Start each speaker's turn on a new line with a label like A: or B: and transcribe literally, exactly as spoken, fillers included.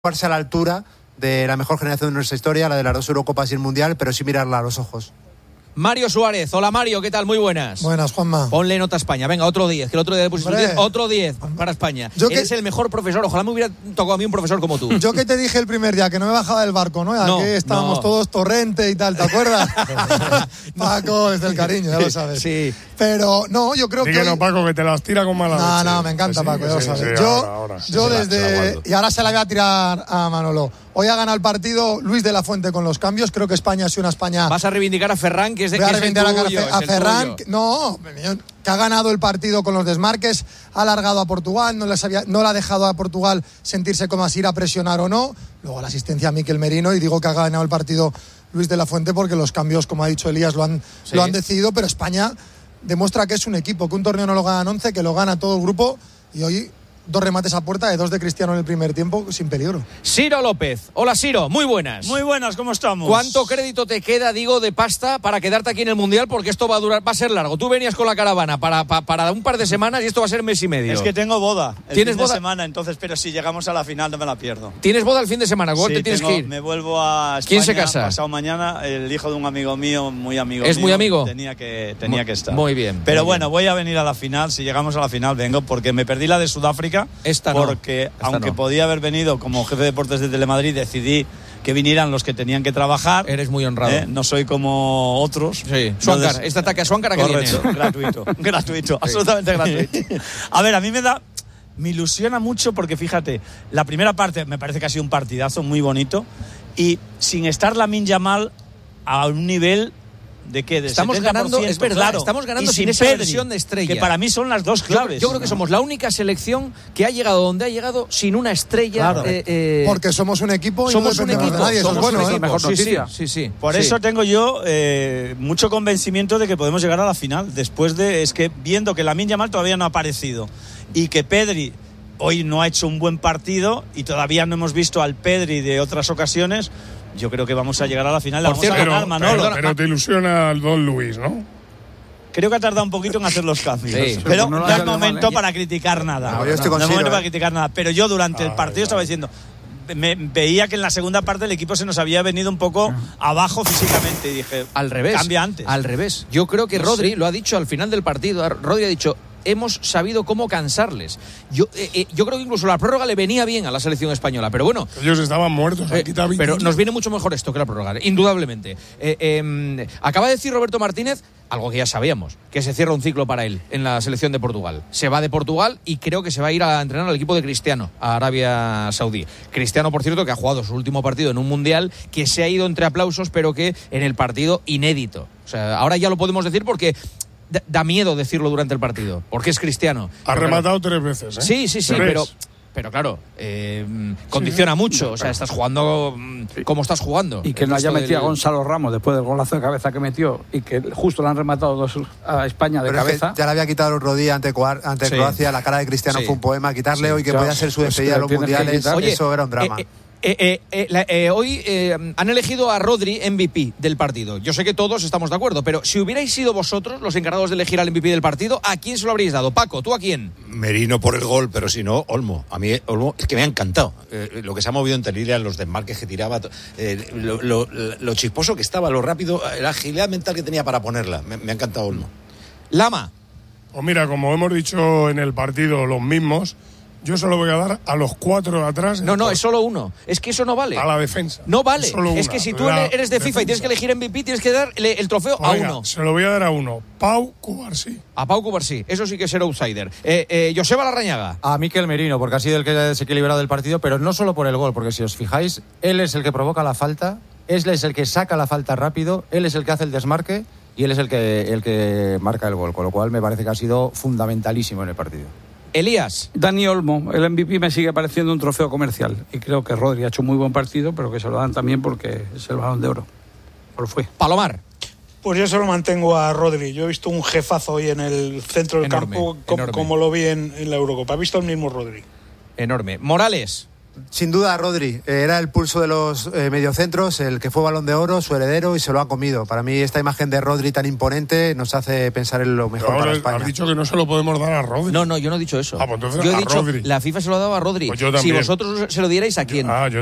A: a la altura de la mejor generación de nuestra historia, la de las dos Eurocopas y el Mundial, pero sí mirarla a los ojos.
B: Mario Suárez, hola Mario, ¿qué tal? Muy buenas.
C: Buenas, Juanma.
B: Ponle nota a España, venga, otro diez, que el otro día le pusiste diez, otro diez para España. Yo Eres que... el mejor profesor, ojalá me hubiera tocado a mí un profesor como tú.
C: Yo que te dije el primer día que no me bajaba del barco, ¿no? Aquí no, estábamos no. todos Torrente y tal, ¿te acuerdas? Paco, desde el cariño, ya lo sabes.
B: Sí.
C: Pero no, yo creo
D: Dí
C: que...
D: que no, Paco, que te las tira con mala
C: No,
D: leche.
C: no, me encanta,
D: sí,
C: Paco, ya lo
D: sí,
C: sabes.
D: sí,
C: yo,
D: ahora, ahora.
C: yo
D: Sí,
C: desde...
D: la,
C: y ahora se la voy a tirar a Manolo. Hoy ha ganado el partido Luis de la Fuente con los cambios. Creo que España ha sido una España...
B: Vas a reivindicar a Ferran, que es de
C: voy
B: que
C: a reivindicar
B: es el tuyo,
C: a, a
B: es el
C: Ferran.
B: tuyo.
C: No, que ha ganado el partido con los desmarques, ha alargado a Portugal, no, les había, no le ha dejado a Portugal sentirse como así, ir a presionar o no. Luego la asistencia a Mikel Merino, y digo que ha ganado el partido Luis de la Fuente porque los cambios, como ha dicho Elías, lo han, sí. lo han decidido, pero España demuestra que es un equipo, que un torneo no lo ganan once, que lo gana todo el grupo, y hoy dos remates a puerta de dos de Cristiano en el primer tiempo sin peligro.
B: Ciro López. Hola Ciro, muy buenas.
E: Muy buenas, ¿cómo estamos?
B: ¿Cuánto crédito te queda, digo, de pasta para quedarte aquí en el Mundial? Porque esto va a durar, va a ser largo. Tú venías con la caravana para, para, para un par de semanas y esto va a ser mes y medio.
E: Es que tengo boda el
B: ¿Tienes
E: fin
B: boda?
E: de semana, entonces, pero si llegamos a la final no me la pierdo.
B: ¿Tienes boda el fin de semana? ¿Cuándo
E: sí,
B: te tienes
E: tengo,
B: que ir?
E: Me vuelvo a España.
B: ¿Quién se casa?
E: Pasado mañana, el hijo de un amigo mío, muy amigo
B: ¿Es
E: mío.
B: muy amigo?
E: Tenía que, tenía
B: muy,
E: que estar.
B: Muy bien.
E: Pero
B: muy
E: bueno,
B: bien.
E: voy a venir a la final. Si llegamos a la final, vengo, porque me perdí la de Sudáfrica.
B: Esta no.
E: Porque,
B: Esta
E: aunque
B: no.
E: podía haber venido como jefe de deportes de Telemadrid, decidí que vinieran los que tenían que trabajar.
B: Eres muy honrado.
E: ¿eh? No soy como otros.
B: Sí. Suáncar, no, este ataque a Suáncar, ¿a qué viene?
E: Gratuito, gratuito, absolutamente gratuito. A ver, a mí me da... Me ilusiona mucho porque, fíjate, la primera parte me parece que ha sido un partidazo muy bonito, y sin estar Lamine Yamal a un nivel... ¿De qué? De
B: estamos
E: setenta por ciento,
B: ganando, es verdad,
E: claro.
B: estamos ganando
E: y
B: sin,
E: sin
B: esa
E: Pedri,
B: versión de estrella.
E: Que para mí son las dos claves.
B: Yo, yo creo que somos la única selección que ha llegado donde ha llegado sin una estrella.
C: Claro.
B: Eh, eh,
C: porque somos un equipo y
B: somos
C: no
B: un
C: dependemos
B: equipo.
C: de nadie. Eso
B: Somos
C: es bueno,
B: un
C: ¿eh?
B: equipo.
C: Mejor
B: Sí,
C: noticia.
B: sí, sí, sí.
E: Por
B: sí.
E: eso tengo yo eh, mucho convencimiento de que podemos llegar a la final. Después de, es que viendo que Lamine Yamal todavía no ha aparecido y que Pedri hoy no ha hecho un buen partido y todavía no hemos visto al Pedri de otras ocasiones, yo creo que vamos a llegar a la final. La vamos
D: cierto,
E: a ganar,
D: pero,
E: Manolo.
D: pero, pero te ilusiona el Don Luis, ¿no?
E: Creo que ha tardado un poquito en hacer los cambios. Sí. Pero
A: no
E: no es momento mal, ¿eh? para criticar nada.
A: No, yo estoy
E: no, no es momento
A: ¿eh?
E: para criticar nada. Pero yo durante
D: ah,
E: el partido
D: vale.
E: estaba diciendo... Me veía que en la segunda parte el equipo se nos había venido un poco abajo físicamente y dije,
B: al revés,
E: cambia antes.
B: Al revés. Yo creo que
E: no
B: Rodri
E: sé.
B: lo ha dicho al final del partido. Rodri ha dicho, hemos sabido cómo cansarles. Yo, eh, eh, yo creo que incluso la prórroga le venía bien a la selección española, pero bueno.
D: Ellos estaban muertos.
B: Eh, pero nos viene mucho mejor esto que la prórroga, indudablemente. Eh, eh, acaba de decir Roberto Martínez algo que ya sabíamos, que se cierra un ciclo para él en la selección de Portugal. Se va de Portugal y creo que se va a ir a entrenar al equipo de Cristiano, a Arabia Saudí. Cristiano, por cierto, que ha jugado su último partido en un Mundial, que se ha ido entre aplausos, pero que en el partido inédito. O sea, ahora ya lo podemos decir porque da, da miedo decirlo durante el partido, porque es Cristiano.
D: Ha
B: pero,
D: rematado tres veces, ¿eh?
B: Sí, sí, sí,
D: ¿Tres?
B: pero... Pero claro, eh, condiciona mucho. O sea, estás jugando como estás jugando.
F: Y que no haya metido
B: del...
F: a Gonzalo Ramos después del golazo de cabeza que metió y que justo le han rematado dos a España de
A: Pero
F: cabeza.
A: Es que ya le había quitado el otro día ante, ante sí. Croacia. La cara de Cristiano sí. fue un poema. Quitarle sí. hoy que claro. podía ser su despedida pues, a los mundiales. Oye, eso era un drama.
B: Eh, eh, Eh, eh, eh, la, eh, hoy eh, han elegido a Rodri M V P del partido. Yo sé que todos estamos de acuerdo, pero si hubierais sido vosotros los encargados de elegir al M V P del partido, ¿a quién se lo habríais dado? Paco, ¿tú a quién?
G: Merino por el gol, pero si no, Olmo. A mí Olmo es que me ha encantado. Eh, lo que se ha movido en Teliria, los desmarques que tiraba, eh, lo, lo, lo chisposo que estaba, lo rápido, la agilidad mental que tenía para ponerla. Me, me ha encantado Olmo.
B: Lama.
D: Pues mira, como hemos dicho en el partido los mismos, yo solo voy a dar a los cuatro de atrás.
B: No, no, es solo uno. Es que eso no vale.
D: A la defensa.
B: No vale.
D: Es,
B: es que si tú eres de FIFA defensa. Y tienes que elegir M V P, tienes que dar el, el trofeo
D: pues
B: a
D: venga,
B: uno.
D: Se lo voy a dar a uno. Pau Cubarsí.
B: A Pau Cubarsí. Eso sí que es ser outsider. Eh, eh, Joseba Larrañaga.
H: A Mikel Merino, porque ha sido el que ha desequilibrado el partido, pero no solo por el gol, porque si os fijáis, él es el que provoca la falta, él es el que saca la falta rápido, él es el que hace el desmarque y él es el que, el que marca el gol, con lo cual me parece que ha sido fundamentalísimo en el partido.
B: Elías.
F: Dani Olmo, el M V P me sigue pareciendo un trofeo comercial y creo que Rodri ha hecho un muy buen partido, pero que se lo dan también porque es el Balón de Oro. Por fue.
B: Palomar.
I: Pues yo solo mantengo a Rodri. Yo he visto un jefazo hoy en el centro del
B: enorme,
I: campo como, como lo vi en, en la Eurocopa. He visto el mismo Rodri.
B: Enorme. Morales.
A: Sin duda, Rodri. Eh, era el pulso de los eh, mediocentros, el que fue Balón de Oro, su heredero, y se lo ha comido. Para mí, esta imagen de Rodri tan imponente nos hace pensar en lo mejor
D: Ahora
A: para España.
D: Has dicho que no se lo podemos dar a Rodri.
B: No, no, yo no he dicho eso.
D: Ah, pues entonces
B: yo he
D: a
B: dicho,
D: Rodri.
B: la FIFA se lo ha dado a Rodri.
D: Pues yo también.
B: Si vosotros se lo dierais, ¿a quién?
D: Ah, yo